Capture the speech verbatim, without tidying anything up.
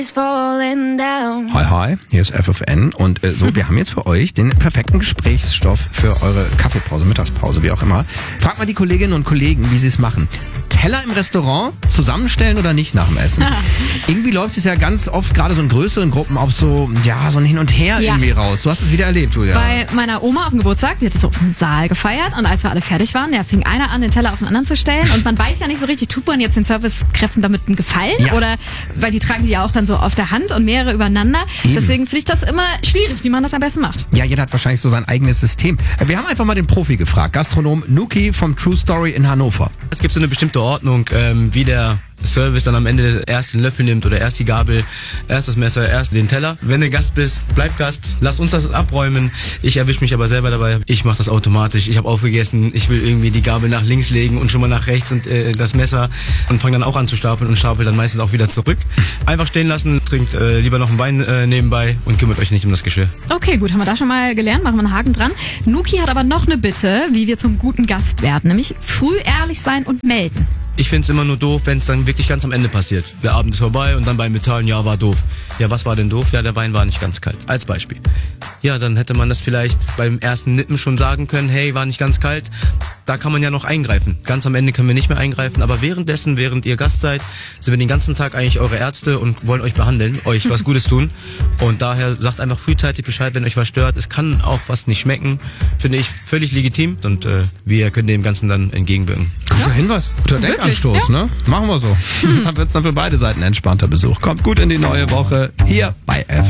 Hi, hi, hier ist F F N und äh, so, wir haben jetzt für euch den perfekten Gesprächsstoff für eure Kaffeepause, Mittagspause, wie auch immer. Fragt mal die Kolleginnen und Kollegen, wie sie es machen. Teller im Restaurant zusammenstellen oder nicht nach dem Essen? Irgendwie läuft es ja ganz oft, gerade so in größeren Gruppen, auf so, ja, so ein Hin und Her ja. irgendwie raus. Du hast es wieder erlebt, Julia. Bei meiner Oma auf dem Geburtstag, die hat so auf dem Saal gefeiert und als wir alle fertig waren, ja, fing einer an, den Teller auf den anderen zu stellen und man weiß ja nicht so richtig, tut man jetzt den Servicekräften damit einen Gefallen Ja. oder, weil die tragen die ja auch dann so auf der Hand und mehrere übereinander. Eben. Deswegen finde ich das immer schwierig, wie man das am besten macht. Ja, jeder hat wahrscheinlich so sein eigenes System. Wir haben einfach mal den Profi gefragt, Gastronom Nuki vom True Story in Hannover. Es gibt so eine bestimmte Ordnung, ähm, wie der Service dann am Ende erst den Löffel nimmt oder erst die Gabel, erst das Messer, erst den Teller. Wenn du Gast bist, bleib Gast, lass uns das abräumen. Ich erwische mich aber selber dabei. Ich mache das automatisch. Ich habe aufgegessen, ich will irgendwie die Gabel nach links legen und schon mal nach rechts und äh, das Messer und fange dann auch an zu stapeln und stapel dann meistens auch wieder zurück. Einfach stehen lassen, trinkt äh, lieber noch einen Wein äh, nebenbei und kümmert euch nicht um das Geschirr. Okay, gut, haben wir da schon mal gelernt, machen wir einen Haken dran. Nuki hat aber noch eine Bitte, wie wir zum guten Gast werden, nämlich früh ehrlich sein und melden. Ich find's immer nur doof, wenn es dann wirklich ganz am Ende passiert. Der Abend ist vorbei und dann beim Bezahlen, ja, war doof. Ja, was war denn doof? Ja, der Wein war nicht ganz kalt. Als Beispiel. Ja, dann hätte man das vielleicht beim ersten Nippen schon sagen können, hey, war nicht ganz kalt. Da kann man ja noch eingreifen. Ganz am Ende können wir nicht mehr eingreifen, aber währenddessen, während ihr Gast seid, sind wir den ganzen Tag eigentlich eure Ärzte und wollen euch behandeln, euch was Gutes tun. Und daher sagt einfach frühzeitig Bescheid, wenn euch was stört. Es kann auch was nicht schmecken, finde ich völlig legitim und äh, wir können dem Ganzen dann entgegenwirken. Guter Hinweis, guter Denkanstoß, ja. ne? Machen wir so. Dann wird's dann für beide Seiten ein entspannter Besuch. Kommt gut in die neue Woche hier bei F F N.